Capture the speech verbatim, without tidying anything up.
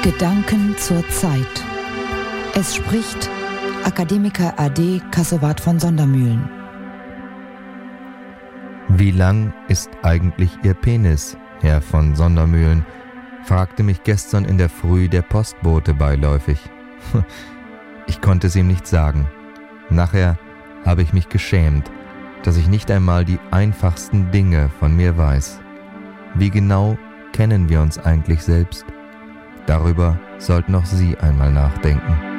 Gedanken zur Zeit. Es spricht Akademiker A D Kassewart von Sondermühlen. Wie lang ist eigentlich Ihr Penis, Herr von Sondermühlen? Fragte mich gestern in der Früh der Postbote beiläufig. Ich konnte es ihm nicht sagen. Nachher habe ich mich geschämt, dass ich nicht einmal die einfachsten Dinge von mir weiß. Wie genau kennen wir uns eigentlich selbst? Darüber sollten auch Sie einmal nachdenken.